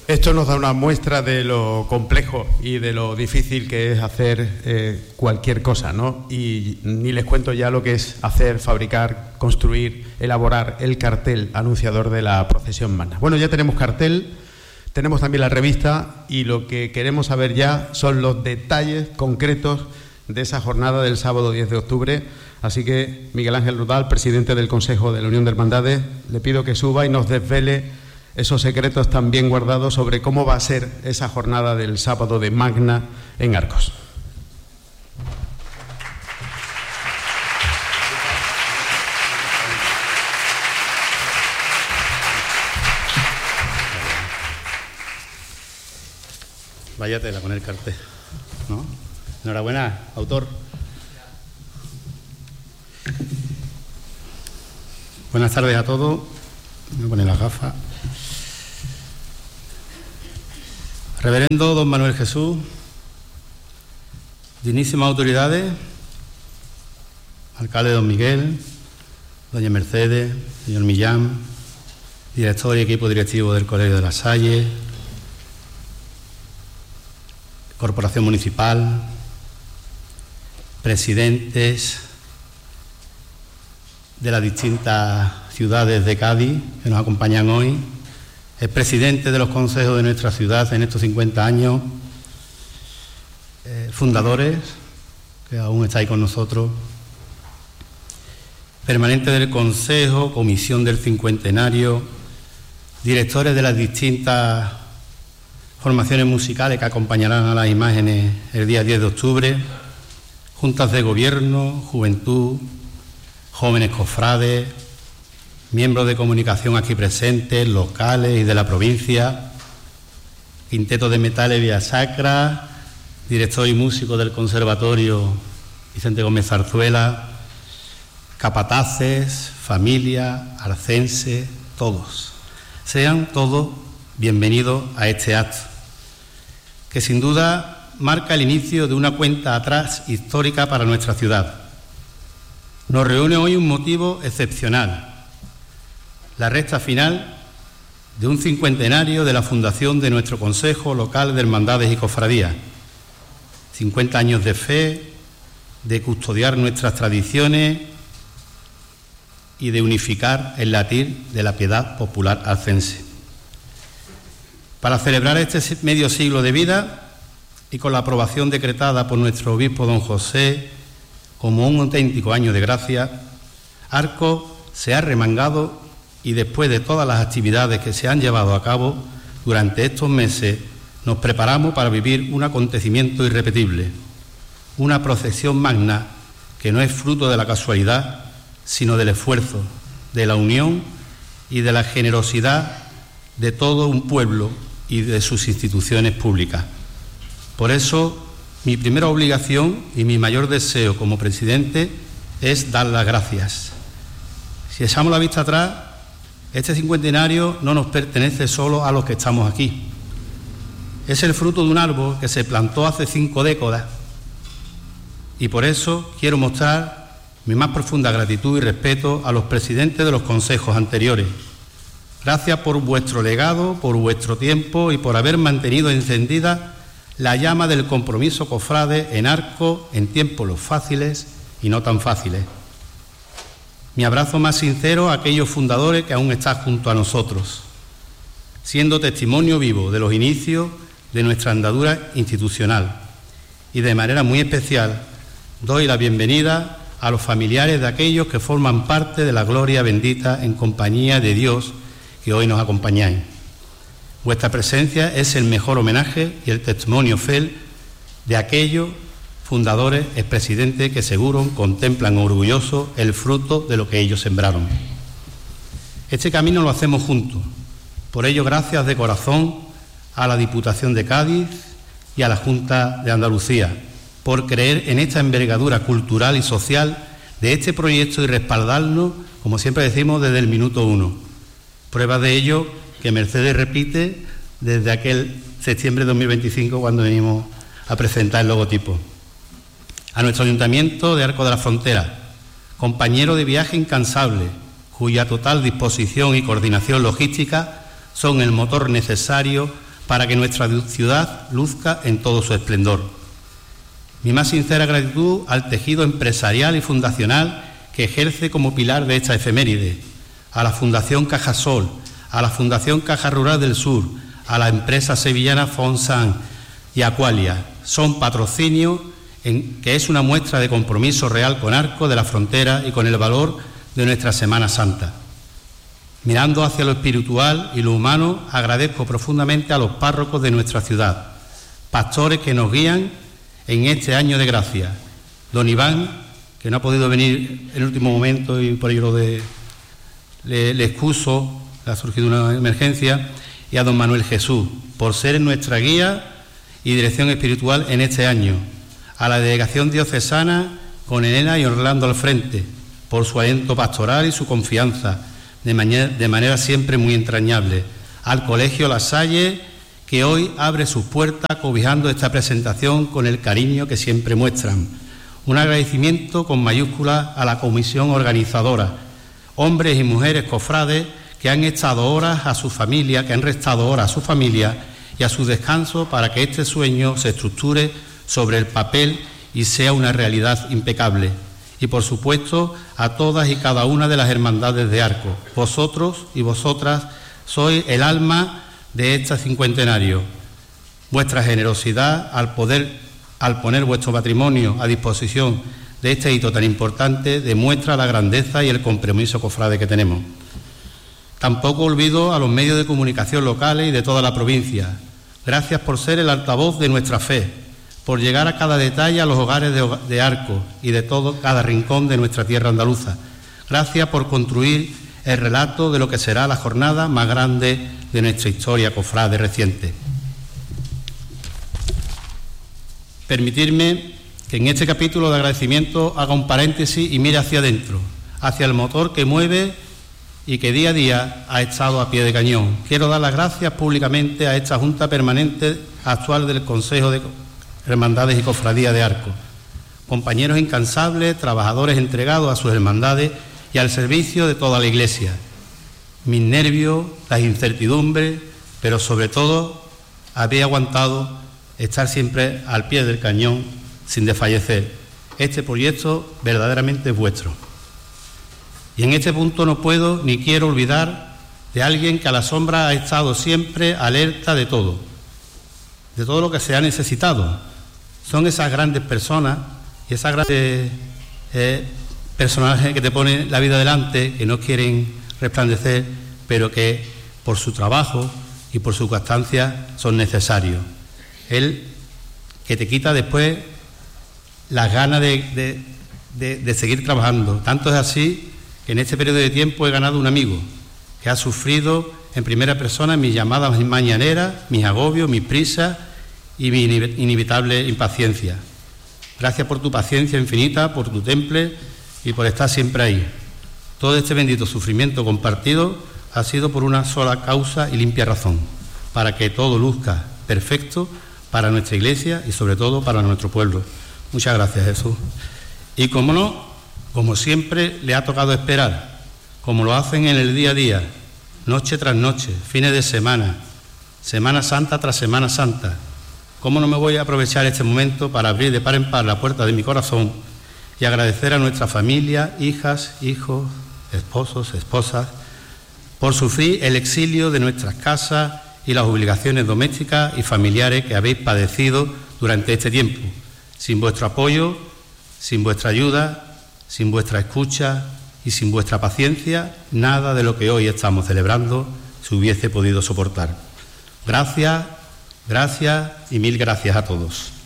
Esto nos da una muestra de lo complejo y de lo difícil que es hacer cualquier cosa, ¿no? Y ni les cuento ya lo que es hacer, fabricar, construir, elaborar el cartel anunciador de la procesión magna. Bueno, ya tenemos cartel, tenemos también la revista y lo que queremos saber ya son los detalles concretos de esa jornada del sábado 10 de octubre. Así que Miguel Ángel Rudal, presidente del Consejo de la Unión de Hermandades, le pido que suba y nos desvele esos secretos tan bien guardados sobre cómo va a ser esa jornada del sábado de Magna en Arcos. Vaya tela con el cartel, ¿no? Enhorabuena, autor. Buenas tardes a todos. Me voy a poner las gafas. Reverendo don Manuel Jesús, dignísimas autoridades, alcalde don Miguel, doña Mercedes, señor Millán, director y equipo directivo del Colegio de La Salle, Corporación Municipal, presidentes de las distintas ciudades de Cádiz que nos acompañan hoy, el presidente de los consejos de nuestra ciudad en estos 50 años, fundadores, que aún estáis con nosotros, permanente del consejo, comisión del cincuentenario, directores de las distintas formaciones musicales que acompañarán a las imágenes el día 10 de octubre, juntas de gobierno, juventud, jóvenes cofrades, miembros de comunicación aquí presentes, locales y de la provincia, quinteto de metales Vía Sacra, director y músico del Conservatorio Vicente Gómez Zarzuela, capataces, familia, arcense, todos. Sean todos bienvenidos a este acto, que sin duda marca el inicio de una cuenta atrás histórica para nuestra ciudad. Nos reúne hoy un motivo excepcional: la recta final de un cincuentenario de la fundación de nuestro Consejo Local de Hermandades y Cofradías. 50 años de fe, de custodiar nuestras tradiciones y de unificar el latir de la piedad popular alcense. Para celebrar este medio siglo de vida y con la aprobación decretada por nuestro obispo don José como un auténtico año de gracia, Arcos se ha remangado y después de todas las actividades que se han llevado a cabo durante estos meses, nos preparamos para vivir un acontecimiento irrepetible, una procesión magna que no es fruto de la casualidad, sino del esfuerzo, de la unión y de la generosidad de todo un pueblo y de sus instituciones públicas. Por eso, mi primera obligación y mi mayor deseo como presidente es dar las gracias. Si echamos la vista atrás, este cincuentenario no nos pertenece solo a los que estamos aquí. Es el fruto de un árbol que se plantó hace 5 décadas y por eso quiero mostrar mi más profunda gratitud y respeto a los presidentes de los consejos anteriores. Gracias por vuestro legado, por vuestro tiempo y por haber mantenido encendida la llama del compromiso cofrade en Arcos en tiempos los fáciles y no tan fáciles. Mi abrazo más sincero a aquellos fundadores que aún están junto a nosotros, siendo testimonio vivo de los inicios de nuestra andadura institucional. Y de manera muy especial doy la bienvenida a los familiares de aquellos que forman parte de la gloria bendita en compañía de Dios que hoy nos acompañáis. Vuestra presencia es el mejor homenaje y el testimonio fiel de aquellos fundadores, expresidentes que seguro contemplan orgullosos el fruto de lo que ellos sembraron. Este camino lo hacemos juntos. Por ello, gracias de corazón a la Diputación de Cádiz y a la Junta de Andalucía por creer en esta envergadura cultural y social de este proyecto y respaldarnos, como siempre decimos, desde el minuto 1. Prueba de ello que Mercedes repite desde aquel septiembre de 2025 cuando venimos a presentar el logotipo. A nuestro Ayuntamiento de Arcos de la Frontera, compañero de viaje incansable, cuya total disposición y coordinación logística son el motor necesario para que nuestra ciudad luzca en todo su esplendor. Mi más sincera gratitud al tejido empresarial y fundacional que ejerce como pilar de esta efeméride, a la Fundación Cajasol, a la Fundación Caja Rural del Sur, a la empresa sevillana Fonsan y Aqualia. Son patrocinio que es una muestra de compromiso real con Arcos de la Frontera y con el valor de nuestra Semana Santa. Mirando hacia lo espiritual y lo humano, agradezco profundamente a los párrocos de nuestra ciudad, pastores que nos guían en este año de gracia. Don Iván, que no ha podido venir en el último momento y por ello le excuso, le ha surgido una emergencia, y a don Manuel Jesús, por ser nuestra guía y dirección espiritual en este año, a la delegación diocesana con Elena y Orlando al frente, por su aliento pastoral y su confianza, de manera siempre muy entrañable, al Colegio La Salle, que hoy abre sus puertas cobijando esta presentación con el cariño que siempre muestran. Un agradecimiento con mayúsculas a la comisión organizadora, hombres y mujeres cofrades que han estado horas a su familia, que han restado horas a su familia y a su descanso para que este sueño se estructure sobre el papel y sea una realidad impecable. Y por supuesto a todas y cada una de las hermandades de Arcos. Vosotros y vosotras sois el alma de este cincuentenario. Vuestra generosidad al poner vuestro patrimonio a disposición de este hito tan importante demuestra la grandeza y el compromiso cofrade que tenemos. Tampoco olvido a los medios de comunicación locales y de toda la provincia. Gracias por ser el altavoz de nuestra fe, por llegar a cada detalle a los hogares de Arcos y de todo cada rincón de nuestra tierra andaluza. Gracias por construir el relato de lo que será la jornada más grande de nuestra historia cofrade reciente. Permitirme que en este capítulo de agradecimiento haga un paréntesis y mire hacia adentro, hacia el motor que mueve y que día a día ha estado a pie de cañón. Quiero dar las gracias públicamente a esta Junta Permanente actual del Consejo de Hermandades y Cofradías de Arcos, compañeros incansables, trabajadores entregados a sus hermandades y al servicio de toda la Iglesia. Mis nervios, las incertidumbres, pero sobre todo habéis aguantado estar siempre al pie del cañón sin desfallecer. Este proyecto verdaderamente es vuestro. Y en este punto no puedo ni quiero olvidar de alguien que a la sombra ha estado siempre alerta de todo lo que se ha necesitado. Son esas grandes personas y esas grandes personajes que te ponen la vida delante, que no quieren resplandecer, pero que por su trabajo y por su constancia son necesarios. Él que te quita después las ganas de seguir trabajando. Tanto es así que en este periodo de tiempo he ganado un amigo que ha sufrido en primera persona mis llamadas mañaneras, mis agobios, mis prisas y mi inevitable impaciencia. Gracias por tu paciencia infinita, por tu temple y por estar siempre ahí. Todo este bendito sufrimiento compartido ha sido por una sola causa y limpia razón, para que todo luzca perfecto para nuestra Iglesia y sobre todo para nuestro pueblo. Muchas gracias, Jesús. Y como no, como siempre le ha tocado esperar, como lo hacen en el día a día, noche tras noche, fines de semana, Semana Santa tras Semana Santa. ¿Cómo no me voy a aprovechar este momento para abrir de par en par la puerta de mi corazón y agradecer a nuestra familia, hijas, hijos, esposos, esposas, por sufrir el exilio de nuestras casas y las obligaciones domésticas y familiares que habéis padecido durante este tiempo? Sin vuestro apoyo, sin vuestra ayuda, sin vuestra escucha y sin vuestra paciencia, nada de lo que hoy estamos celebrando se hubiese podido soportar. Gracias, gracias y mil gracias a todos.